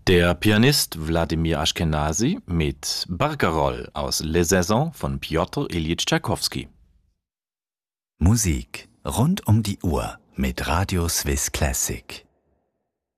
Der Pianist Wladimir Ashkenazy mit Barcarolle aus Les Saisons von Pjotr Iljitsch Tschaikowski. Musik rund um die Uhr mit Radio Swiss Classic.